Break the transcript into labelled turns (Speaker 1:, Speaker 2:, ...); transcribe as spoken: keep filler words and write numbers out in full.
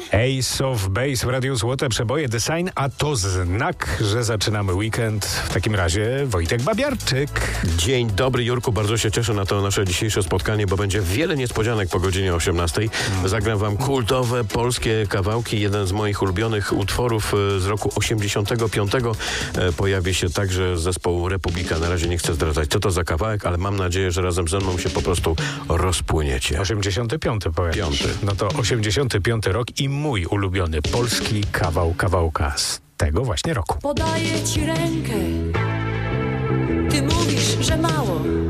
Speaker 1: Ace of Base w Radiu Złote Przeboje The Sign, a to znak, że zaczynamy weekend. W takim razie Wojtek Babiarczyk.
Speaker 2: Dzień dobry, Jurku, bardzo się cieszę na to nasze dzisiejsze spotkanie, bo będzie wiele niespodzianek po godzinie osiemnastej. Zagram wam kultowe polskie kawałki. Jeden z moich ulubionych utworów z roku osiemdziesiątego piątego. Pojawi się także zespoł Republika. Na razie nie chcę zdradzać, co to za kawałek, ale mam nadzieję, że razem ze mną się po prostu rozpłyniecie.
Speaker 1: osiemdziesiąty piąty powiesz.
Speaker 2: Piąty.
Speaker 1: No to osiemdziesiąty piąty rok i mój ulubiony polski kawał kawałka z tego właśnie roku.
Speaker 3: Podaję ci rękę, ty mówisz, że mało.